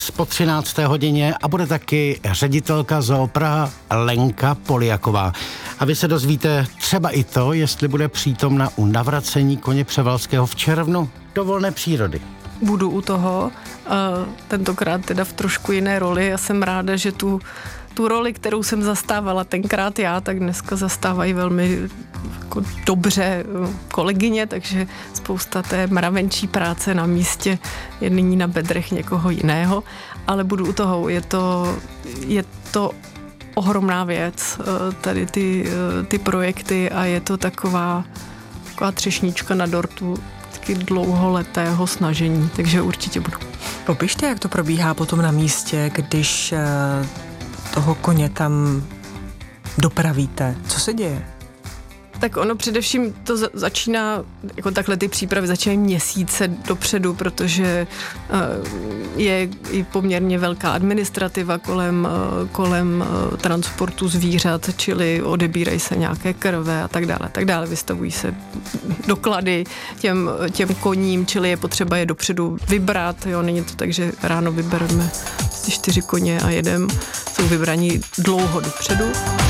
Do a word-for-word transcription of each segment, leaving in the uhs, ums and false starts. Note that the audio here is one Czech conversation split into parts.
po třinácté hodině a bude taky ředitelka Zoo Praha Lenka Poljaková. A vy se dozvíte třeba i to, jestli bude přítomna u navracení koně Převalského v červnu do volné přírody. Budu u toho, tentokrát teda v trošku jiné roli. Já jsem ráda, že tu, tu roli, kterou jsem zastávala tenkrát já, tak dneska zastávají velmi jako dobře kolegyně, takže spousta té mravenčí práce na místě je nyní na bedrech někoho jiného, ale budu u toho. Je to, je to ohromná věc, tady ty, ty projekty, a je to taková, taková třešnička na dortu dlouholetého snažení, takže určitě budu. Popište, jak to probíhá potom na místě, když toho koně tam dopravíte. Co se děje? Tak ono především to za- začíná, jako takhle ty přípravy začínají měsíce dopředu, protože uh, je i poměrně velká administrativa kolem, uh, kolem uh, transportu zvířat, čili odebírají se nějaké krve a tak dále, tak dále, vystavují se doklady těm, těm koním, čili je potřeba je dopředu vybrat, jo, není to tak, že ráno vybereme čtyři koně a jedem, jsou vybraní dlouho dopředu.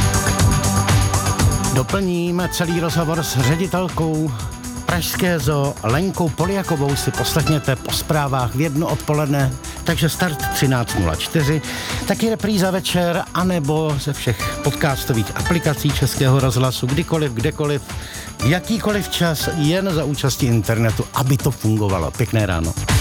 Doplním celý rozhovor s ředitelkou Pražské zoo Lenkou Poljakovou si poslechněte po zprávách v jedno odpoledne, takže start třináct nula čtyři, taky repríza večer, anebo ze všech podcastových aplikací Českého rozhlasu, kdykoliv, kdekoliv, v jakýkoliv čas, jen za účasti internetu, aby to fungovalo. Pěkné ráno.